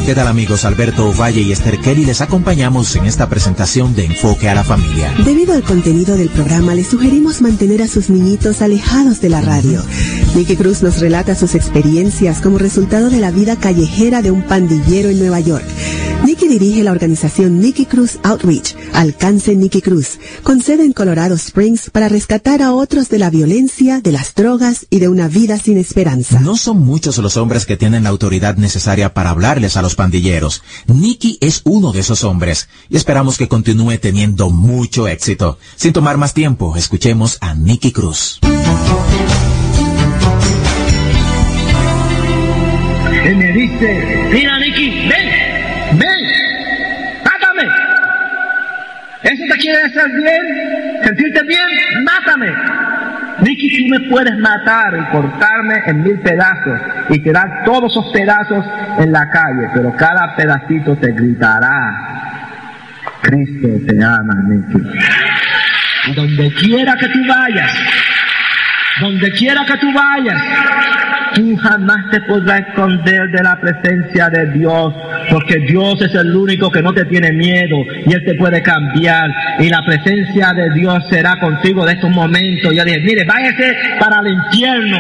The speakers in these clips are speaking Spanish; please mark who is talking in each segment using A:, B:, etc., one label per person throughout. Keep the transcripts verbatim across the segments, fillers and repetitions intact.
A: ¿Qué tal, amigos? Alberto Valle y Esther Kelly les acompañamos en esta presentación de Enfoque a la Familia.
B: Debido al contenido del programa, les sugerimos mantener a sus niñitos alejados de la radio. Nicky Cruz nos relata sus experiencias como resultado de la vida callejera de un pandillero en Nueva York. Nicky dirige la organización Nicky Cruz Outreach, Alcance Nicky Cruz, con sede en Colorado Springs, para rescatar a otros de la violencia, de las drogas y de una vida sin esperanza.
A: No son muchos los hombres que tienen la autoridad necesaria para hablarles a los pandilleros. Nicky es uno de esos hombres y esperamos que continúe teniendo mucho éxito. Sin tomar más tiempo, escuchemos a Nicky Cruz.
C: Él me dice, mira, Nicky, ven, ven, mátame. ¿Eso te quiere hacer bien? ¿Sentirte bien? Mátame. Nicky, tú me puedes matar y cortarme en mil pedazos y tirar todos esos pedazos en la calle, pero cada pedacito te gritará, Cristo te ama, Nicky. Y donde quiera que tú vayas, donde quiera que tú vayas, tú jamás te podrás esconder de la presencia de Dios, porque Dios es el único que no te tiene miedo y Él te puede cambiar, y la presencia de Dios será contigo de estos momentos. Yo dije, mire, váyase para el infierno.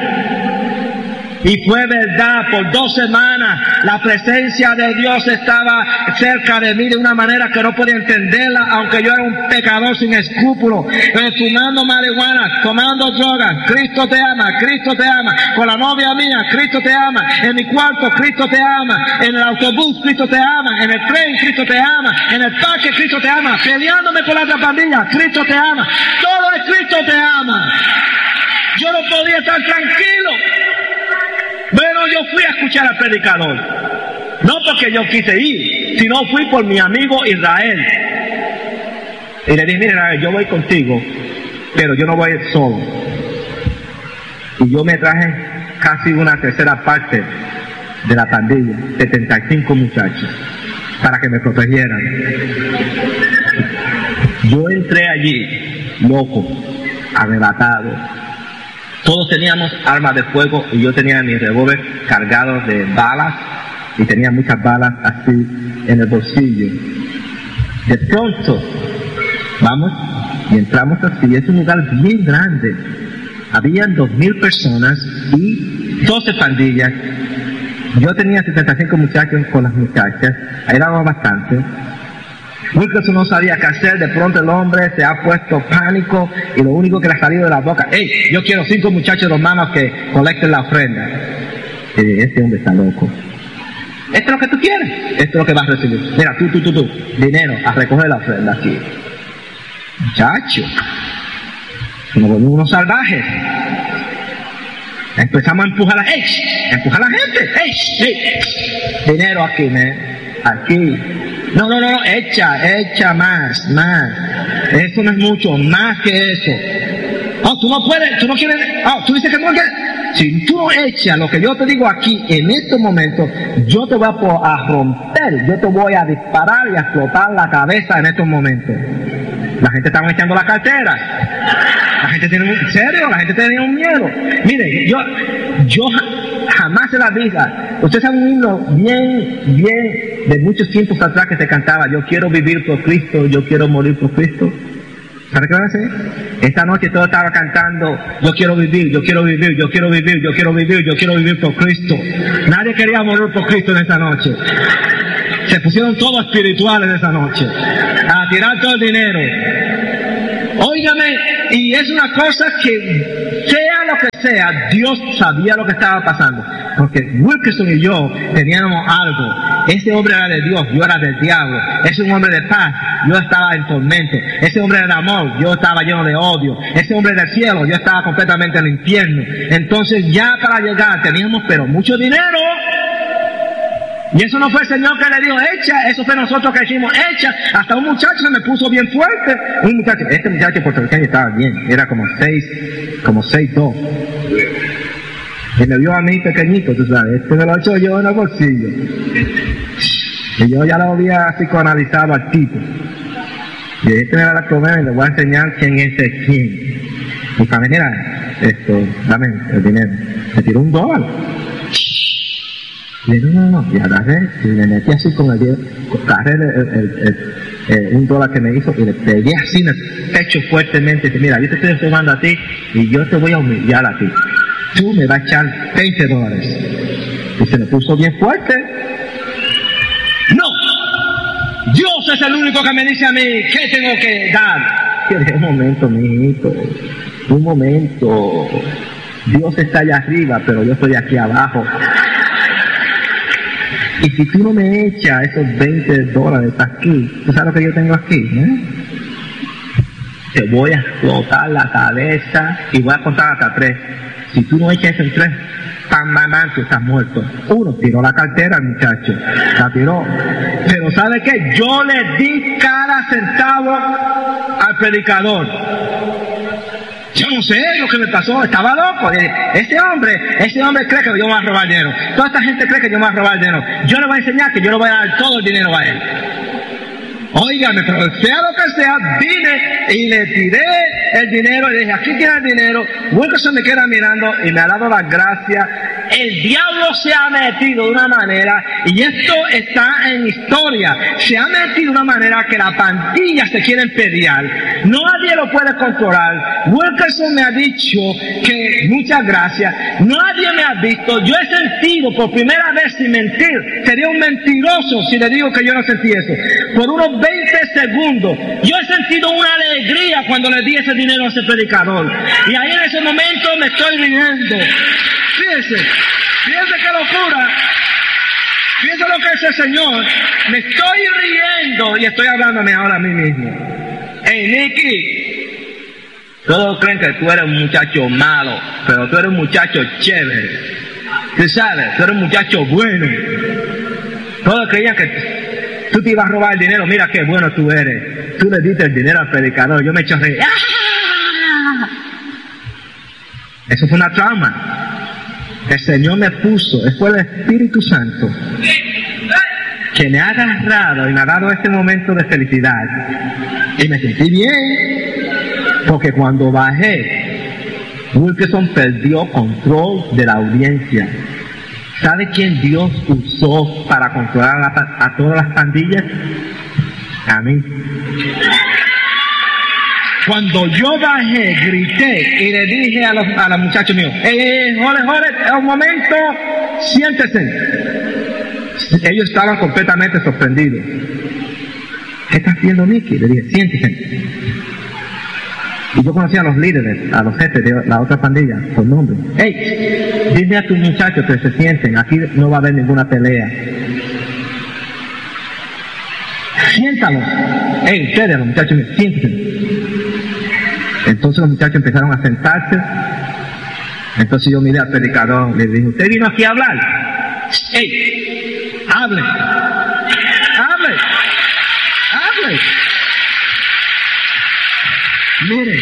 C: Y fue verdad, por dos semanas la presencia de Dios estaba cerca de mí de una manera que no podía entenderla, aunque yo era un pecador sin escrúpulos, eh, fumando marihuana, tomando drogas. Cristo te ama, Cristo te ama. Con la novia mía, Cristo te ama. En mi cuarto, Cristo te ama. En el autobús, Cristo te ama. En el tren, Cristo te ama. En el parque, Cristo te ama. Peleándome con la otra pandilla, Cristo te ama. Todo es Cristo te ama. Yo no podía estar tranquilo. Bueno, yo fui a escuchar al predicador, no porque yo quise ir, sino fui por mi amigo Israel. Y le dije, mira, Israel, yo voy contigo, pero yo no voy solo. Y yo me traje casi una tercera parte de la pandilla, setenta y cinco muchachos, para que me protegieran. Yo entré allí, loco, arrebatado. Todos teníamos armas de fuego y yo tenía mi revólver cargado de balas y tenía muchas balas así en el bolsillo. De pronto, vamos y entramos así. Es un lugar bien grande. Habían dos mil personas y doce pandillas. Yo tenía setenta y cinco muchachos con las muchachas. Ahí éramos bastante. Wilkerson no sabía qué hacer. De pronto el hombre se ha puesto pánico y lo único que le ha salido de la boca, hey, yo quiero cinco muchachos hermanos que colecten la ofrenda. Y dije, este hombre está loco. ¿Esto es lo que tú quieres? Esto es lo que vas a recibir. Mira, tú, tú, tú, tú, dinero, a recoger la ofrenda aquí. Muchacho, nos volvimos unos salvajes. Empezamos a empujar a la gente, empujar a la gente, hey, hey. Dinero aquí, man, aquí. No, no, no, echa, echa más, más. Eso no es mucho, más que eso. Oh, tú no puedes, tú no quieres, oh, tú dices que no quieres. Si tú no echas lo que yo te digo aquí, en estos momentos, yo te voy a, a romper, yo te voy a disparar y a explotar la cabeza en estos momentos. La gente estaba echando la cartera. La gente tiene un, ¿en serio? La gente tenía un miedo. Mire, yo, yo jamás en la vida, usted sabe un himno bien, bien, de muchos tiempos atrás que se cantaba, yo quiero vivir por Cristo, yo quiero morir por Cristo. ¿Sabe qué va a hacer? Esta noche todo estaba cantando, yo quiero vivir, yo quiero vivir, yo quiero vivir, yo quiero vivir, yo quiero vivir por Cristo. Nadie quería morir por Cristo en esta noche. Se pusieron todos espirituales esa noche, a tirar todo el dinero. Óigame, y es una cosa que, sea lo que sea, Dios sabía lo que estaba pasando. Porque Wilkerson y yo teníamos algo. Ese hombre era de Dios, yo era del diablo. Ese es un hombre de paz, yo estaba en tormento. Ese hombre era de amor, yo estaba lleno de odio. Ese hombre del cielo, yo estaba completamente en el infierno. Entonces ya para llegar teníamos pero mucho dinero. Y eso no fue el Señor que le dijo, echa, eso fue nosotros que dijimos, echa. Hasta un muchacho se me puso bien fuerte. Un muchacho, este muchacho puertorriqueño estaba bien, era como seis, como seis, dos. Y me vio a mí pequeñito, tú sabes, este me lo he hecho yo en el bolsillo. Y yo ya lo había psicoanalizado al tipo. Y este me va a dar comer y le voy a enseñar quién es el quién. Y para venir a esto, dame el dinero. Me tiró un dólar. Y dije, no, no, no, y agarré, y me metí así con el dedo, agarré el, el, el, el, el, un dólar que me hizo y le pegué así en el pecho fuertemente. Y dije, mira, yo te estoy tomando a ti y yo te voy a humillar a ti. Tú me vas a echar veinte dólares. Y se me puso bien fuerte. No, Dios es el único que me dice a mí qué tengo que dar. Y dije, un momento, mijito, un momento. Dios está allá arriba, pero yo estoy aquí abajo. Y si tú no me echas esos veinte dólares aquí, ¿tú sabes lo que yo tengo aquí? ¿eh? Te voy a explotar la cabeza y voy a contar hasta tres. Si tú no echas eso en tres, pam, pam, pam, tú estás muerto. Uno, tiró la cartera al muchacho, la tiró. Pero ¿sabe qué? Yo le di cada centavo al predicador. Yo no sé lo que me pasó, estaba loco. Ese hombre, ese hombre cree que yo me voy a robar dinero. Toda esta gente cree que yo me voy a robar dinero. Yo le voy a enseñar que yo le voy a dar todo el dinero a él. Óigame, pero sea lo que sea, vine y le tiré el dinero y le dije, aquí tiene el dinero. Wilkerson me queda mirando y me ha dado las gracias. El diablo se ha metido de una manera, y esto está en historia, se ha metido de una manera que la pandilla se quiere pelear. Nadie lo puede controlar. Wilkerson me ha dicho que muchas gracias. Nadie me ha visto. Yo he sentido por primera vez, sin mentir, sería un mentiroso si le digo que yo no sentí eso. Por unos veinte segundos, yo he sentido una alegría cuando le di ese dinero a ese predicador. Y ahí en ese momento me estoy riendo. Fíjense, fíjense qué locura. Fíjense lo que es el Señor. Me estoy riendo y estoy hablándome ahora a mí mismo. Hey, Nicky, todos creen que tú eres un muchacho malo, pero tú eres un muchacho chévere. Tú sabes, tú eres un muchacho bueno. Todos creían que tú te ibas a robar el dinero. Mira qué bueno tú eres. Tú le diste el dinero al predicador. Yo me eché a reír. ¡Ah! Eso fue una trauma. El Señor me puso, fue el Espíritu Santo que me ha agarrado y me ha dado este momento de felicidad. Y me sentí bien, porque cuando bajé, Wilkerson perdió control de la audiencia. ¿Sabe quién Dios usó para controlar a, a todas las pandillas? A mí. Cuando yo bajé, grité y le dije a los, a los muchachos míos, eh, jole, jole, un momento, siéntese. Ellos estaban completamente sorprendidos. ¿Qué está haciendo Nicky? Le dije, siéntese. Y yo conocía a los líderes, a los jefes de la otra pandilla, por nombre. Hey, dile a tus muchachos que se sienten, aquí no va a haber ninguna pelea. Siéntalos. Hey, ustedes, los muchachos, siéntense. Entonces los muchachos empezaron a sentarse. Entonces yo miré al predicador, le dije, ¿usted vino aquí a hablar? ¡Ey! ¡Hable! ¡Hable! ¡Hable! Mire,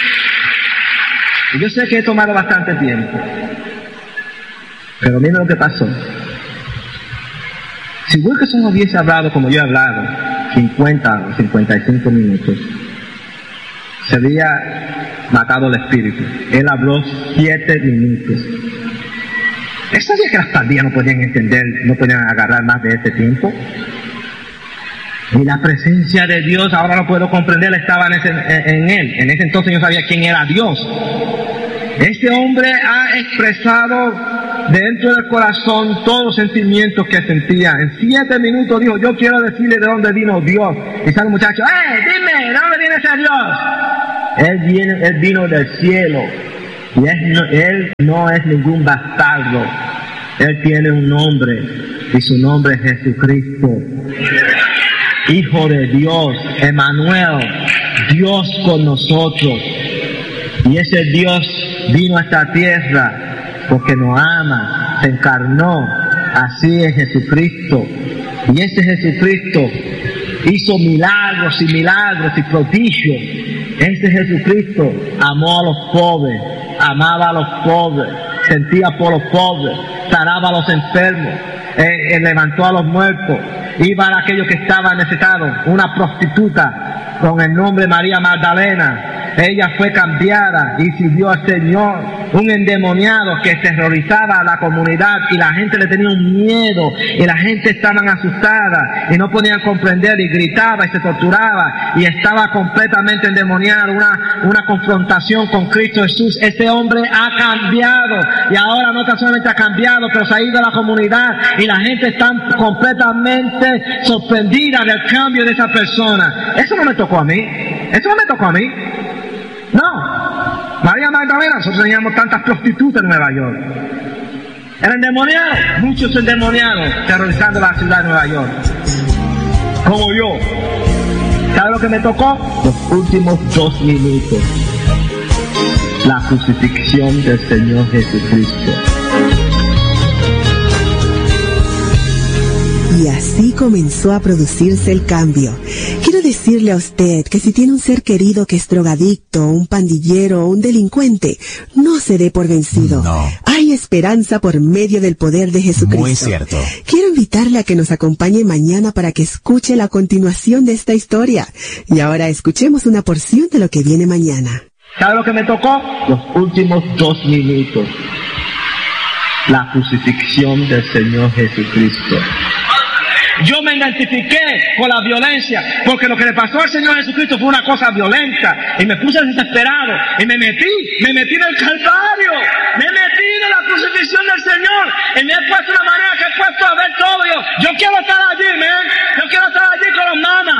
C: yo sé que he tomado bastante tiempo, pero mire lo que pasó. Si Wilkerson hubiese hablado como yo he hablado, cincuenta o cincuenta y cinco minutos, se había matado el espíritu. Él habló siete minutos. ¿Él sabía que las pandillas no podían entender, no podían agarrar más de ese tiempo? Y la presencia de Dios, ahora lo puedo comprender, estaba en, ese, en él. En ese entonces yo sabía quién era Dios. Ese hombre ha expresado dentro del corazón todos los sentimientos que sentía. En siete minutos dijo, yo quiero decirle de dónde vino Dios. Y sale el muchacho, ¡eh, dime, de dónde viene ese Dios! Él, viene, él vino del cielo. Y él no, él no es ningún bastardo. Él tiene un nombre. Y su nombre es Jesucristo. Hijo de Dios, Emmanuel, Dios con nosotros. Y ese Dios vino a esta tierra porque nos ama, se encarnó. Así es Jesucristo. Y ese Jesucristo hizo milagros y milagros y prodigios. Ese Jesucristo amó a los pobres, amaba a los pobres, sentía por los pobres, sanaba a los enfermos, eh, eh, levantó a los muertos, iba a aquellos que estaban necesitados. Una prostituta con el nombre María Magdalena ella fue cambiada y sirvió al Señor. Un endemoniado que terrorizaba a la comunidad y la gente le tenía un miedo y la gente estaba asustada y no podían comprender y gritaba y se torturaba y estaba completamente endemoniado. Una, una confrontación con Cristo Jesús. Ese hombre ha cambiado y ahora no tan solamente ha cambiado, pero se ha ido a la comunidad y la gente está completamente sorprendida del cambio de esa persona. Eso no me tocó a mí. Eso no me tocó a mí. No. María Magdalena, nosotros teníamos tantas prostitutas en Nueva York. Eran endemoniados, muchos endemoniados, terrorizando la ciudad de Nueva York. Como yo. ¿Sabe lo que me tocó? Los últimos dos minutos. La crucifixión del Señor Jesucristo.
B: Y así comenzó a producirse el cambio. Quiero decirle a usted que si tiene un ser querido que es drogadicto, un pandillero o un delincuente, no se dé por vencido.
A: No.
B: Hay esperanza por medio del poder de Jesucristo.
A: Muy cierto.
B: Quiero invitarle a que nos acompañe mañana para que escuche la continuación de esta historia. Y ahora escuchemos una porción de lo que viene mañana.
C: ¿Sabe lo que me tocó? Los últimos dos minutos. La crucifixión del Señor Jesucristo. Yo me identifiqué con la violencia, porque lo que le pasó al Señor Jesucristo fue una cosa violenta, y me puse desesperado, y me metí, me metí en el Calvario, me metí en la crucifixión del Señor, y me he puesto de una manera que he puesto a ver todo. Yo, yo quiero estar allí, man, yo quiero estar allí con los manas.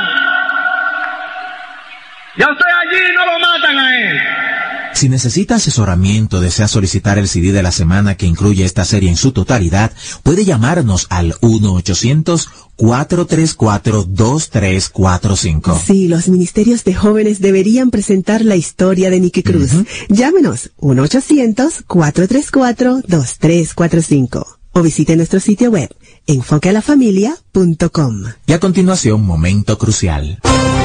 C: Yo estoy allí y no lo matan a él.
A: Si necesita asesoramiento, desea solicitar el C D de la semana que incluye esta serie en su totalidad, puede llamarnos al uno ochocientos, cuatro tres cuatro, dos tres cuatro cinco.
B: Sí, los ministerios de jóvenes deberían presentar la historia de Nicky Cruz. Uh-huh. Llámenos uno ochocientos, cuatro tres cuatro, dos tres cuatro cinco o visite nuestro sitio web enfoque a la familia punto com.
A: Y a continuación, momento crucial.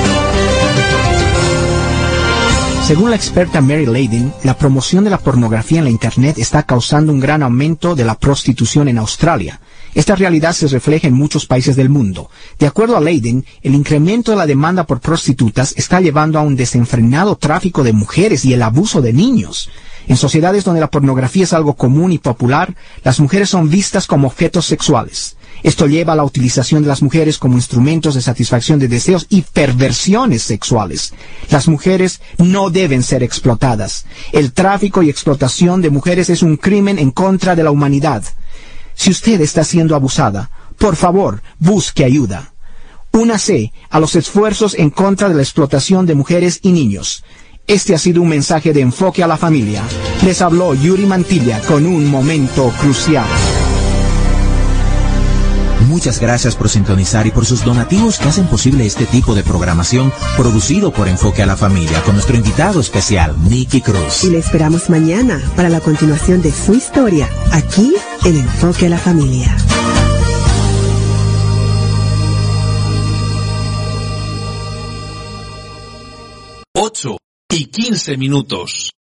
D: Según la experta Mary Layden, la promoción de la pornografía en la Internet está causando un gran aumento de la prostitución en Australia. Esta realidad se refleja en muchos países del mundo. De acuerdo a Layden, el incremento de la demanda por prostitutas está llevando a un desenfrenado tráfico de mujeres y el abuso de niños. En sociedades donde la pornografía es algo común y popular, las mujeres son vistas como objetos sexuales. Esto lleva a la utilización de las mujeres como instrumentos de satisfacción de deseos y perversiones sexuales. Las mujeres no deben ser explotadas. El tráfico y explotación de mujeres es un crimen en contra de la humanidad. Si usted está siendo abusada, por favor, busque ayuda. Únase a los esfuerzos en contra de la explotación de mujeres y niños. Este ha sido un mensaje de Enfoque a la Familia. Les habló Yuri Mantilla con un momento crucial.
A: Muchas gracias por sintonizar y por sus donativos que hacen posible este tipo de programación producido por Enfoque a la Familia con nuestro invitado especial, Nicky Cruz.
B: Y le esperamos mañana para la continuación de su historia, aquí en Enfoque a la Familia.
E: ocho y quince minutos.